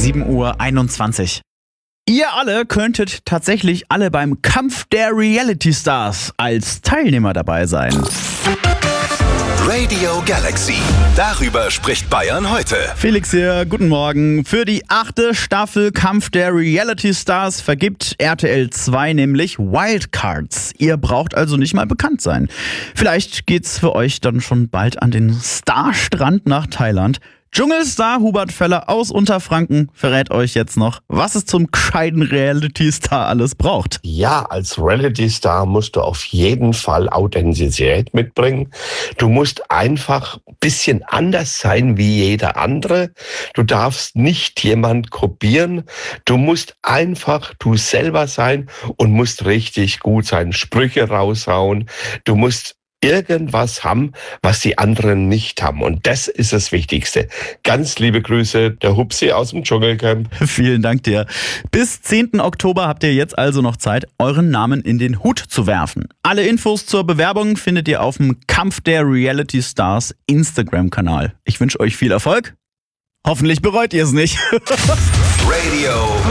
7:21 Uhr. Ihr alle könntet tatsächlich alle beim Kampf der Reality Stars als Teilnehmer dabei sein. Radio Galaxy. Darüber spricht Bayern heute. Felix hier, guten Morgen. Für die 8. Staffel Kampf der Reality Stars vergibt RTL 2 nämlich Wildcards. Ihr braucht also nicht mal bekannt sein. Vielleicht geht's für euch dann schon bald an den Starstrand nach Thailand. Dschungelstar Hubert Feller aus Unterfranken verrät euch jetzt noch, was es zum gescheiten Reality-Star alles braucht. Ja, als Reality-Star musst du auf jeden Fall Authentizität mitbringen. Du musst einfach ein bisschen anders sein wie jeder andere. Du darfst nicht jemand kopieren. Du musst einfach du selber sein und musst richtig gut sein. Sprüche raushauen. Du musst irgendwas haben, was die anderen nicht haben. Und das ist das Wichtigste. Ganz liebe Grüße, der Hupsi aus dem Dschungelcamp. Vielen Dank dir. Bis 10. Oktober habt ihr jetzt also noch Zeit, euren Namen in den Hut zu werfen. Alle Infos zur Bewerbung findet ihr auf dem Kampf der Reality Stars Instagram-Kanal. Ich wünsche euch viel Erfolg. Hoffentlich bereut ihr es nicht. Radio